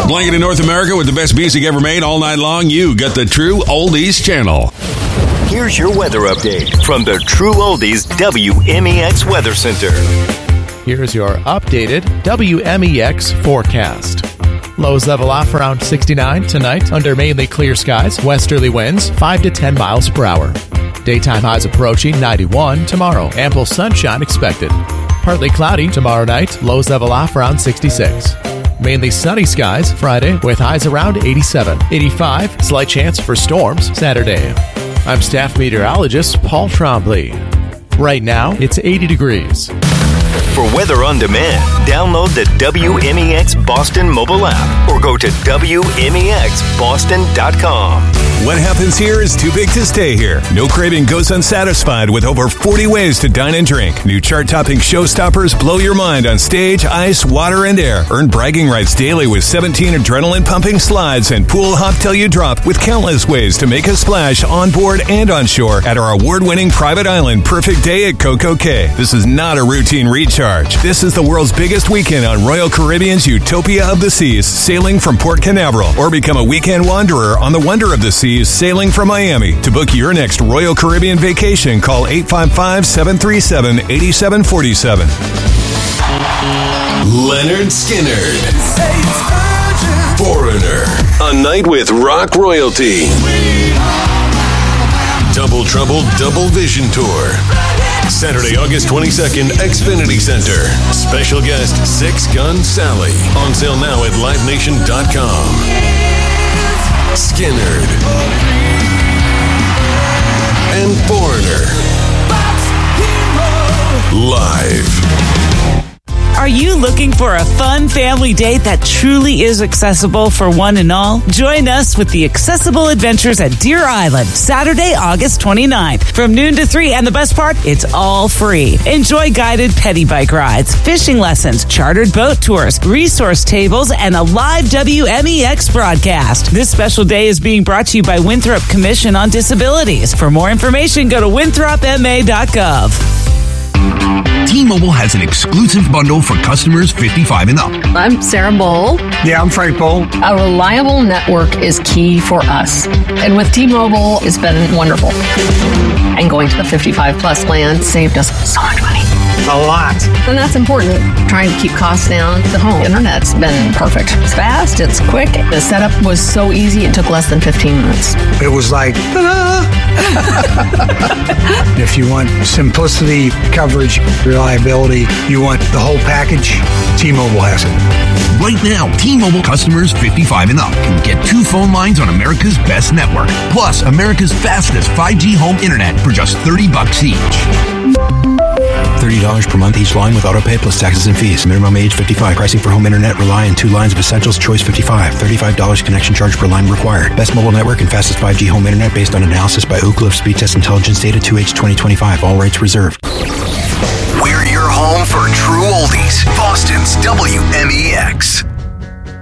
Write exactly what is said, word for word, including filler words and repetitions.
Blanketing North America with the best music ever made all night long. You got the True Oldies channel. Here's your weather update from the True Oldies W M E X Weather Center. Here's your updated W M E X forecast. Lows level off around sixty-nine tonight under mainly clear skies. Westerly winds five to ten miles per hour. Daytime highs approaching ninety-one tomorrow. Ample sunshine expected. Partly cloudy tomorrow night. Lows level off around sixty-six. Mainly sunny skies Friday with highs around eighty-seven. eighty-five, slight chance for storms Saturday. I'm staff meteorologist Paul Trombley. Right now, it's eighty degrees. For weather on demand, download the W M E X Boston mobile app or go to W M E X Boston dot com. What happens here is too big to stay here. No craving goes unsatisfied with over forty ways to dine and drink. New chart-topping showstoppers blow your mind on stage, ice, water, and air. Earn bragging rights daily with seventeen adrenaline-pumping slides and pool hop till you drop with countless ways to make a splash on board and on shore at our award-winning private island, Perfect Day at Coco Cay. This is not a routine recharge. This is the world's biggest weekend on Royal Caribbean's Utopia of the Seas, sailing from Port Canaveral, or become a weekend wanderer on the Wonder of the Seas, sailing from Miami. To book your next Royal Caribbean vacation, call eight five five, seven three seven, eight seven four seven. Leonard Skinnard. Foreigner. A night with rock royalty. Double Trouble Double Vision Tour. Saturday, August twenty-second, Xfinity Center. Special guest, Six Gun Sally. On sale now at live nation dot com. Skinnard. And Foreigner. Live. Are you looking for a fun family date that truly is accessible for one and all? Join us with the Accessible Adventures at Deer Island, Saturday, August twenty-ninth, from noon to three. And the best part, it's all free. Enjoy guided peddy bike rides, fishing lessons, chartered boat tours, resource tables, and a live W M E X broadcast. This special day is being brought to you by Winthrop Commission on Disabilities. For more information, go to winthrop m a dot gov. T-Mobile has an exclusive bundle for customers fifty-five and up. I'm Sarah Bowl. Yeah, I'm Frank Bowl. A reliable network is key for us. And with T-Mobile, it's been wonderful. And going to the fifty-five plus plan saved us so much money. A lot. And that's important. Trying to keep costs down. The home internet's been perfect. It's fast, it's quick. The setup was so easy, it took less than fifteen minutes. It was like, ta-da! If you want simplicity, coverage, reliability, you want the whole package, T-Mobile has it. Right now, T-Mobile customers fifty-five and up can get two phone lines on America's best network, plus America's fastest five G home internet for just thirty bucks each. thirty dollars per month each line with autopay plus taxes and fees. Minimum age fifty-five. Pricing for home internet rely on two lines of Essentials Choice fifty-five. thirty-five dollars connection charge per line required. Best mobile network and fastest five G home internet based on analysis by Oak Cliff Speed Test Intelligence Data two H twenty twenty-five. All rights reserved. We're your home for true oldies. Boston's W M E X.